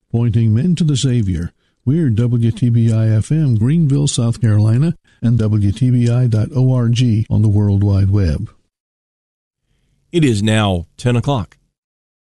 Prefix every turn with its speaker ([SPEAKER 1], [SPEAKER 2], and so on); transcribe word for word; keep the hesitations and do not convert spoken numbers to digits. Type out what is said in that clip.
[SPEAKER 1] pointing men to the Savior. We're W T B I F M, Greenville, South Carolina, and W T B I dot org on the World Wide Web.
[SPEAKER 2] It is now ten o'clock.